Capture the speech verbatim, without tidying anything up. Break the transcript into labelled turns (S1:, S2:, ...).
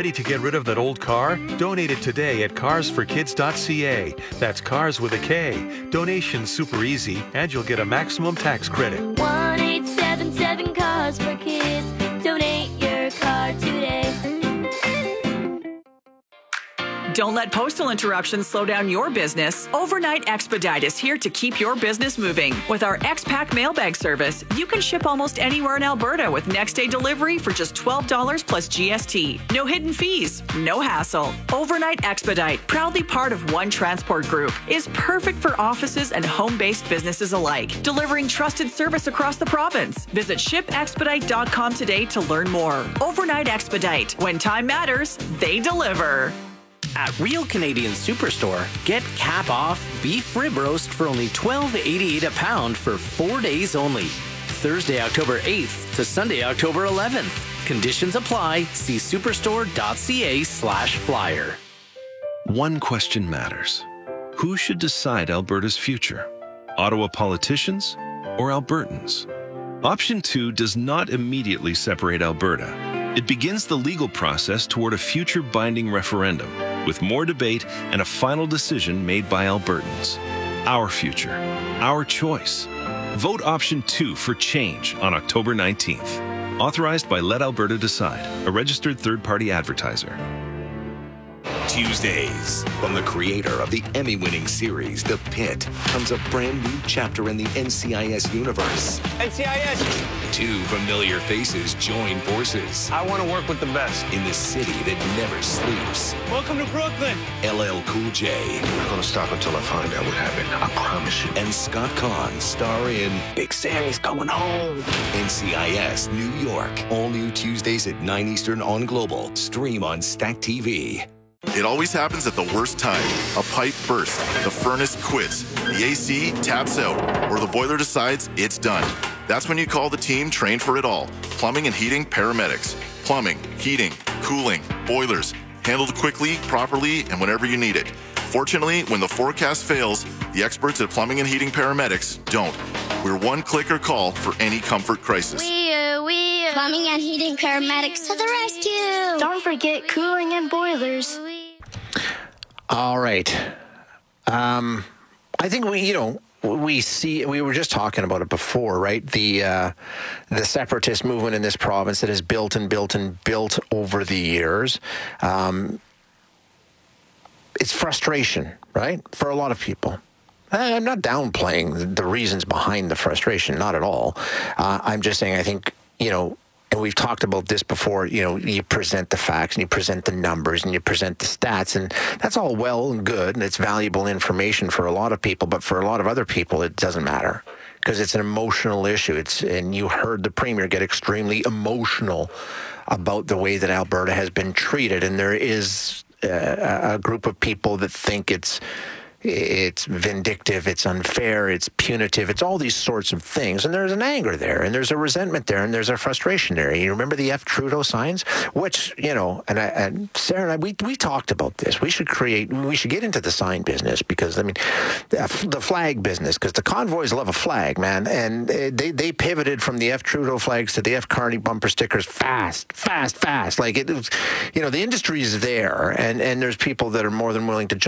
S1: Ready to get rid of that old car? Donate it today at cars for kids dot c a. That's cars with a K. Donation's super easy, and you'll get a maximum tax credit.
S2: one eight seven seven Cars for Kids. Donate your car today.
S3: Don't let postal interruptions slow down your business. Overnight Expedite is here to keep your business moving. With our X-Pack mailbag service, you can ship almost anywhere in Alberta with next-day delivery for just twelve dollars plus G S T. No hidden fees, no hassle. Overnight Expedite, proudly part of One Transport Group, is perfect for offices and home-based businesses alike, delivering trusted service across the province. Visit ship expedite dot com today to learn more. Overnight Expedite. When time matters, they deliver.
S4: At Real Canadian Superstore, get cap off beef rib roast for only twelve eighty-eight a pound for four days only. Thursday, October eighth to Sunday, October eleventh. Conditions apply. See superstore dot c a slash flyer.
S5: One question matters. Who should decide Alberta's future? Ottawa politicians or Albertans? Option two does not immediately separate Alberta. It begins the legal process toward a future binding referendum, with more debate and a final decision made by Albertans. Our future, our choice. Vote option two for change on October nineteenth. Authorized by Let Alberta Decide, a registered third-party advertiser.
S6: Tuesdays. From the creator of the Emmy-winning series, The Pit, comes a brand new chapter in the N C I S universe.
S7: N C I S!
S6: Two familiar faces join forces
S7: I want to work with the best.
S6: in the city that never sleeps.
S7: Welcome to Brooklyn.
S6: L L Cool J
S8: I'm not gonna stop until I find out what happened. I promise you.
S6: and Scott Conn star in
S8: Big Sammy's coming home.
S6: N C I S New York. All new Tuesdays at nine Eastern on Global. Stream on Stack T V.
S9: It always happens at the worst time. A pipe bursts, the furnace quits, the A C taps out, or the boiler decides it's done. That's when you call the team trained for it all. Plumbing and heating paramedics. Plumbing, heating, cooling, boilers. Handled quickly, properly, and whenever you need it. Fortunately, when the forecast fails, the experts at Plumbing and Heating Paramedics don't. We're one clicker call for any comfort crisis.
S2: We are, we are.
S10: Plumbing and Heating Paramedics to the rescue.
S2: Don't forget cooling and boilers.
S11: All right. Um, I think we, you know, we see, we were just talking about it before, right? The uh, the separatist movement in this province that has built and built and built over the years. Um, it's frustration, right? For a lot of people. I'm not downplaying the reasons behind the frustration, not at all. Uh, I'm just saying, I think, you know, and we've talked about this before, you know, you present the facts and you present the numbers and you present the stats, and that's all well and good, and it's valuable information for a lot of people, but for a lot of other people, it doesn't matter because it's an emotional issue. It's, and you heard the Premier get extremely emotional about the way that Alberta has been treated, and there is a, a group of people that think it's It's vindictive, it's unfair, it's punitive, it's all these sorts of things. And there's an anger there, and there's a resentment there, and there's a frustration there. You remember the F. Trudeau signs? Which, you know, and, I, and Sarah and I, we, we talked about this. We should create, we should get into the sign business because, I mean, the flag business, because the convoys love a flag, man. And they, they pivoted from the F. Trudeau flags to the F. Carney bumper stickers fast, fast, fast. Like, it was, you know, the industry is there, and, and there's people that are more than willing to jump